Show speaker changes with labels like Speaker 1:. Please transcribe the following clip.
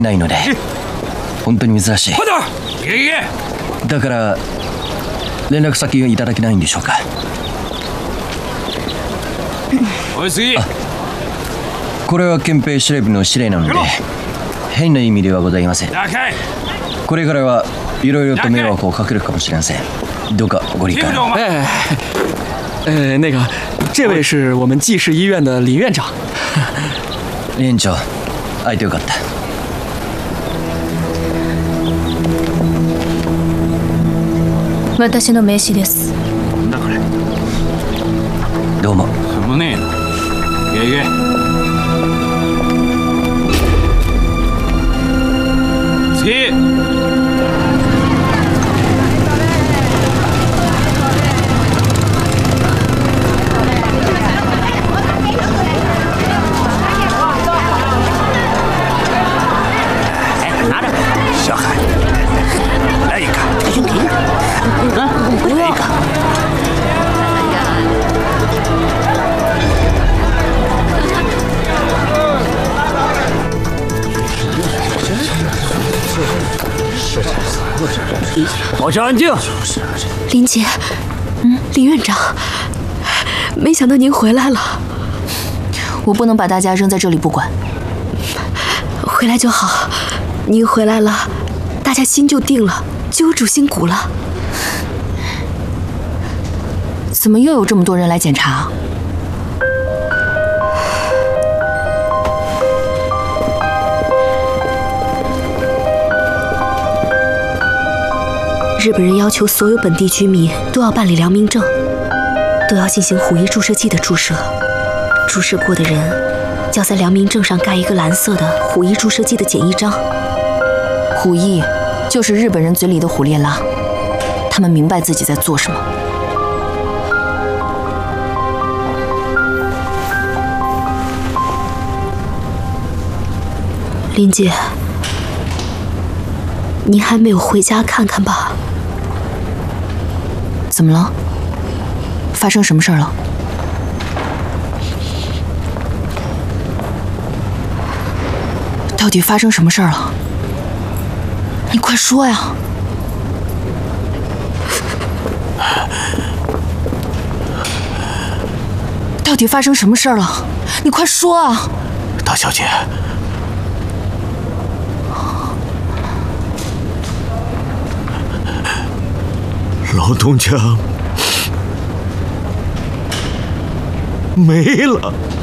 Speaker 1: ないので、本当に珍しい。
Speaker 2: 快点，爷爷。
Speaker 1: だから連絡先いただけないんでしょうか。
Speaker 2: おい次。
Speaker 1: これは憲兵司令部の司令なので、変な意味ではございません。
Speaker 2: 打开。
Speaker 1: これからはいろいろと迷惑をかけるかもしれません。どうかご理解を。
Speaker 3: 那个，这位是我们济世医院的李院长。
Speaker 1: 院長、会えてよかった。
Speaker 4: 私の名刺です。
Speaker 2: なんだこれ。
Speaker 1: どうも。
Speaker 2: 什么那个？爷爷。次。
Speaker 5: 拿着，小海，来一个，兄弟，不要一个。保持安静。
Speaker 4: 林姐，李院长，没想到您回来了。我不能把大家扔在这里不管。回来就好，您回来了，大家心就定了，就有主心骨了。怎么又有这么多人来检查？日本人要求所有本地居民都要办理良民证，都要进行虎医注射剂的注射。注射过的人要在良民证上盖一个蓝色的虎医注射剂的检疫章。虎医就是日本人嘴里的虎列拉，他们明白自己在做什么。林姐，您还没有回家看看吧？怎么了？发生什么事儿了？到底发生什么事儿了？你快说呀！到底发生什么事儿了？你快说啊！
Speaker 5: 大小姐，老东家没了。